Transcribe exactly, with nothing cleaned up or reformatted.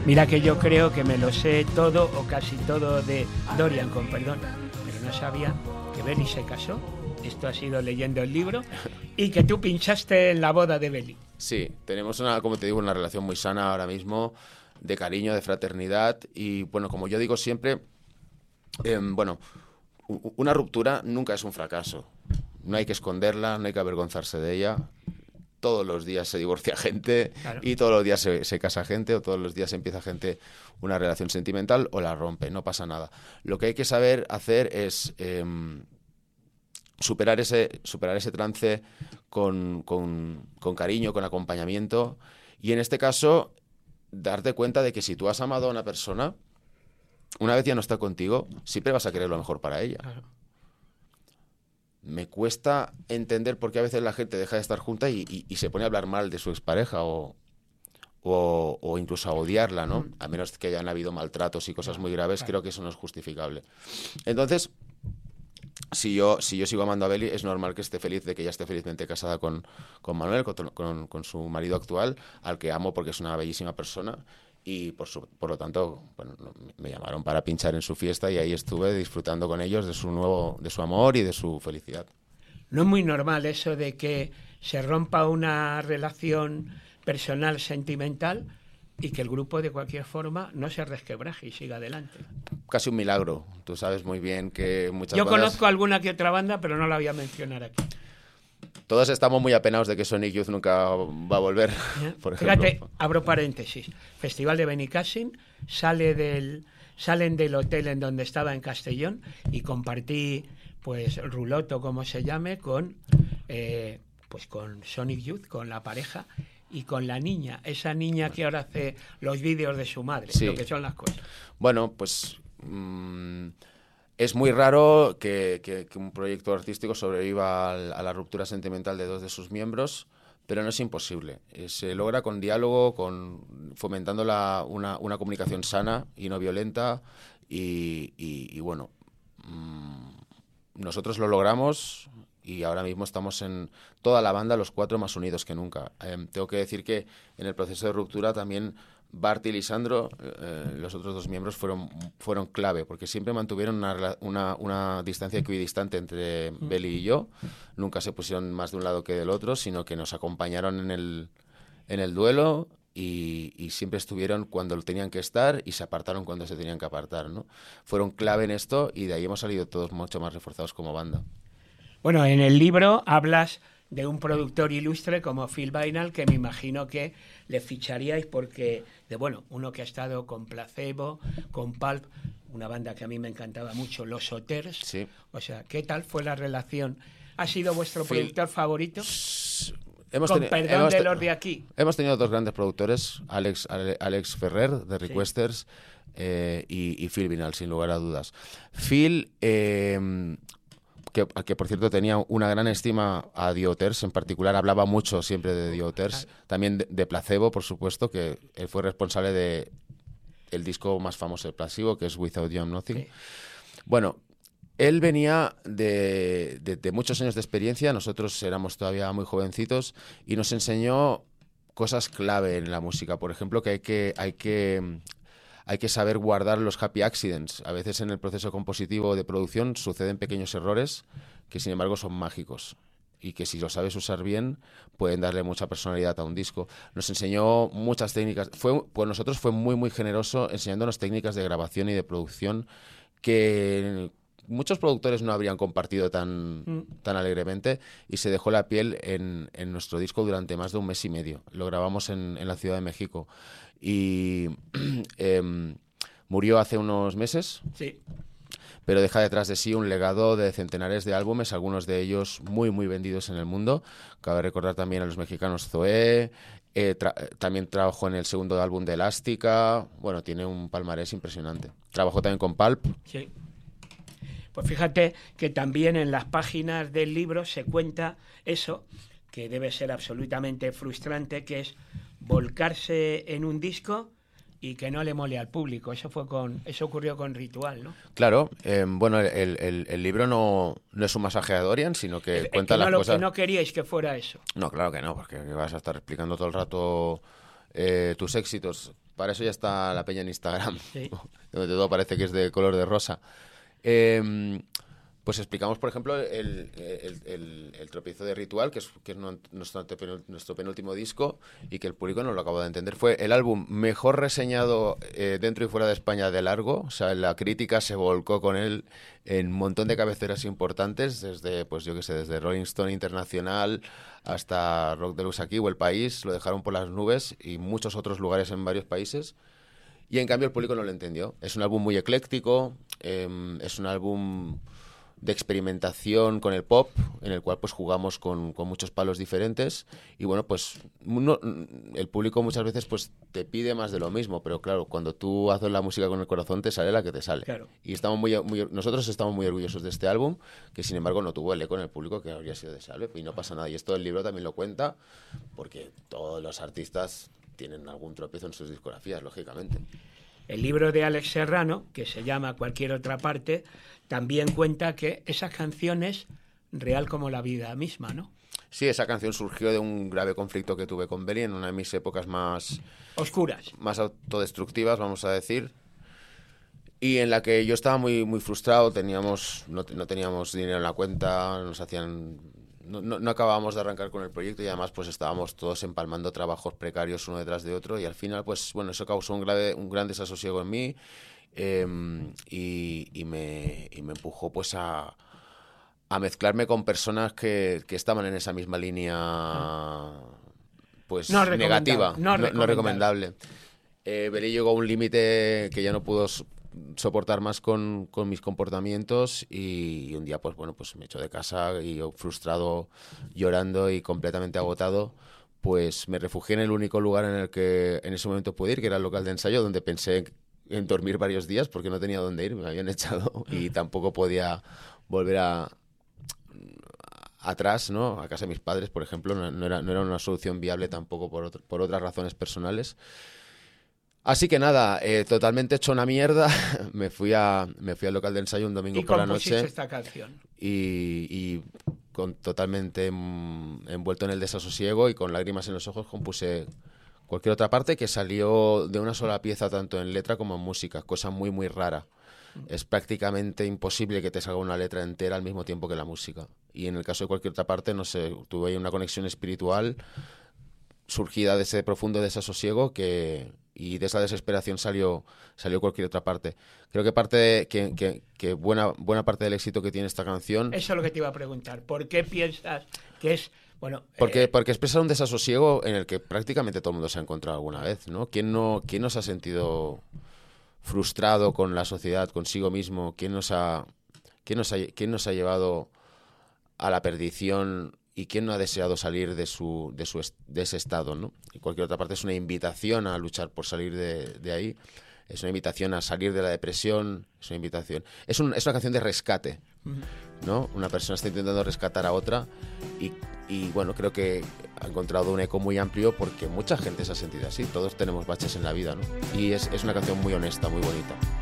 Mira que yo creo que me lo sé todo o casi todo de Dorian, con perdón, pero no sabía que Belly se casó. Esto ha sido leyendo el libro. Y que tú pinchaste en la boda de Belly. Sí, tenemos una, como te digo, una relación muy sana ahora mismo, de cariño, de fraternidad. Y bueno, como yo digo siempre, eh, bueno, una ruptura nunca es un fracaso. No hay que esconderla, no hay que avergonzarse de ella. Todos los días se divorcia gente, claro, y todos los días se, se casa gente, o todos los días empieza gente una relación sentimental o la rompe, no pasa nada. Lo que hay que saber hacer es eh, superar ese, superar ese trance con, con, con cariño, con acompañamiento, y en este caso darte cuenta de que si tú has amado a una persona, una vez ya no está contigo, siempre vas a querer lo mejor para ella. Claro. Me cuesta entender por qué a veces la gente deja de estar junta y, y, y se pone a hablar mal de su expareja o, o, o incluso a odiarla, ¿no? A menos que hayan habido maltratos y cosas muy graves, creo que eso no es justificable. Entonces, si yo, si yo sigo amando a Belly, es normal que esté feliz de que ella esté felizmente casada con, con Manuel, con, con, con su marido actual, al que amo porque es una bellísima persona. Y por, su, por lo tanto, bueno, me llamaron para pinchar en su fiesta y ahí estuve disfrutando con ellos de su nuevo, de su amor y de su felicidad. No es muy normal eso de que se rompa una relación personal, sentimental, y que el grupo de cualquier forma no se resquebraje y siga adelante. Casi un milagro. Tú sabes muy bien que muchas Yo bandas... conozco alguna que otra banda, pero no la voy a mencionar aquí. Todos estamos muy apenados de que Sonic Youth nunca va a volver, por ejemplo. Fíjate, abro paréntesis. Festival de Benicàssim, sale del, salen del hotel en donde estaba en Castellón y compartí, pues, ruloto, como se llame, con, eh, pues, con Sonic Youth, con la pareja y con la niña, esa niña que ahora hace los vídeos de su madre, sí, lo que son las cosas. Bueno, pues... Mmm... Es muy raro que, que, que un proyecto artístico sobreviva a, a la ruptura sentimental de dos de sus miembros, pero no es imposible. Eh, se logra con diálogo, con fomentando la, una, una comunicación sana y no violenta, y, y, y bueno, mmm, nosotros lo logramos y ahora mismo estamos en toda la banda, los cuatro, más unidos que nunca. Eh, tengo que decir que en el proceso de ruptura también Bart y Lisandro, eh, los otros dos miembros, fueron, fueron clave, porque siempre mantuvieron una, una, una distancia equidistante entre mm. Belly y yo. Nunca se pusieron más de un lado que del otro, sino que nos acompañaron en el, en el duelo y, y siempre estuvieron cuando tenían que estar y se apartaron cuando se tenían que apartar, ¿no? Fueron clave en esto y de ahí hemos salido todos mucho más reforzados como banda. Bueno, en el libro hablas de un productor ilustre como Phil Lynott, que me imagino que le ficharíais porque, de bueno, uno que ha estado con Placebo, con Pulp, una banda que a mí me encantaba mucho, Los Otters. Sí. O sea, ¿qué tal fue la relación? ¿Ha sido vuestro Phil, productor favorito? Hemos con teni- perdón hemos de te- los de aquí. Hemos tenido dos grandes productores, Alex, Ale- Alex Ferrer, de Requesters, sí. eh, y, y Phil Lynott, sin lugar a dudas. Phil... Eh, Que, que por cierto tenía una gran estima a The Otters, en particular hablaba mucho siempre de The Otters, también de, de Placebo, por supuesto, que él fue responsable de el disco más famoso de Placebo, que es Without You I'm Nothing. Sí. Bueno, él venía de, de, de muchos años de experiencia, nosotros éramos todavía muy jovencitos, y nos enseñó cosas clave en la música, por ejemplo, que hay que... Hay que Hay que saber guardar los happy accidents. A veces en el proceso compositivo de producción suceden pequeños errores que, sin embargo, son mágicos y que, si lo sabes usar bien, pueden darle mucha personalidad a un disco. Nos enseñó muchas técnicas. Fue, pues nosotros fue muy, muy generoso enseñándonos técnicas de grabación y de producción que muchos productores no habrían compartido tan, mm. tan alegremente, y se dejó la piel en, en nuestro disco durante más de un mes y medio. Lo grabamos en, en la Ciudad de México. Y eh, murió hace unos meses, sí. pero deja detrás de sí un legado de centenares de álbumes, algunos de ellos muy, muy vendidos en el mundo. Cabe recordar también a los mexicanos Zoé, eh, tra- también trabajó en el segundo álbum de Elástica. Bueno, tiene un palmarés impresionante. Trabajó también con Pulp. Sí. Pues fíjate que también en las páginas del libro se cuenta eso, que debe ser absolutamente frustrante, que es volcarse en un disco y que no le mole al público. Eso fue con, eso ocurrió con Ritual, ¿no? Claro, eh, bueno, el, el, el libro no, no es un masaje a Dorian, sino que el, cuenta que no, las lo, cosas... que no queríais que fuera eso. No, claro que no, porque vas a estar explicando todo el rato eh, tus éxitos. para eso ya está la peña en Instagram, Sí. donde todo parece que es de color de rosa. Eh, pues explicamos, por ejemplo, el, el, el, el tropiezo de Ritual, que es, que es nuestro, nuestro penúltimo disco y que el público no lo acaba de entender. Fue el álbum mejor reseñado eh, dentro y fuera de España de largo. O sea, la crítica se volcó con él en un montón de cabeceras importantes, desde, pues yo qué sé, desde Rolling Stone Internacional hasta Rock Deluxe aquí o El País. Lo dejaron por las nubes y muchos otros lugares en varios países. Y en cambio el público no lo entendió. Es un álbum muy ecléctico, eh, es un álbum de experimentación con el pop, en el cual pues jugamos con, con muchos palos diferentes y bueno, pues no, el público muchas veces pues te pide más de lo mismo, pero claro, cuando tú haces la música con el corazón te sale la que te sale. Claro. Y estamos muy, muy nosotros estamos muy orgullosos de este álbum, que sin embargo no tuvo el eco en el público que habría sido deseable y no pasa nada. Y esto el libro también lo cuenta, porque todos los artistas tienen algún tropiezo en sus discografías, lógicamente. El libro de Alex Serrano, que se llama Cualquier otra parte, también cuenta que esas canciones, real como la vida misma, ¿no? Sí, esa canción surgió de un grave conflicto que tuve con Beli en una de mis épocas más... oscuras. Más autodestructivas, vamos a decir. Y en la que yo estaba muy, muy frustrado, teníamos, no, no teníamos dinero en la cuenta, nos hacían... No, no, no acabábamos de arrancar con el proyecto y además pues estábamos todos empalmando trabajos precarios uno detrás de otro y al final pues bueno, eso causó un, grave, un gran desasosiego en mí eh, y, y, me, y me empujó pues a, a mezclarme con personas que, que estaban en esa misma línea pues no negativa, no, no, no recomendable. Eh, Beli llegó a un límite que ya no pudo soportar más con, con mis comportamientos y, y un día pues bueno pues me echó de casa y yo frustrado, llorando y completamente agotado, pues me refugié en el único lugar en el que en ese momento pude ir, que era el local de ensayo, donde pensé en dormir varios días porque no tenía dónde ir, me habían echado y tampoco podía volver a atrás, ¿no? A casa de mis padres, por ejemplo, no, no, era, no era una solución viable tampoco por, otro, por otras razones personales. Así que nada, eh, totalmente hecho una mierda, me fui a me fui al local de ensayo un domingo por la noche esta canción. Y, y con totalmente mm, envuelto en el desasosiego y con lágrimas en los ojos compuse Cualquier otra parte, que salió de una sola pieza tanto en letra como en música, cosa muy muy rara. Es prácticamente imposible que te salga una letra entera al mismo tiempo que la música. Y en el caso de Cualquier otra parte, no sé, tuve ahí una conexión espiritual surgida de ese profundo desasosiego que... y de esa desesperación salió salió Cualquier otra parte. Creo que parte de, que, que, que buena buena parte del éxito que tiene esta canción... Eso es lo que te iba a preguntar. ¿Por qué piensas que es... bueno Porque, eh... porque expresa un desasosiego en el que prácticamente todo el mundo se ha encontrado alguna vez, ¿no? ¿Quién no, quién no se ha sentido frustrado con la sociedad, consigo mismo? ¿Quién nos ha, quién nos ha, quién nos ha llevado a la perdición? ¿Y quién no ha deseado salir de su de su de ese estado, ¿no? Y Cualquier otra parte es una invitación a luchar por salir de, de ahí. Es una invitación a salir de la depresión. Es una invitación. Es, un, es una canción de rescate, ¿no? Una persona está intentando rescatar a otra y, y bueno, creo que ha encontrado un eco muy amplio porque mucha gente se ha sentido así. Todos tenemos baches en la vida, ¿no? Y es, es una canción muy honesta, muy bonita.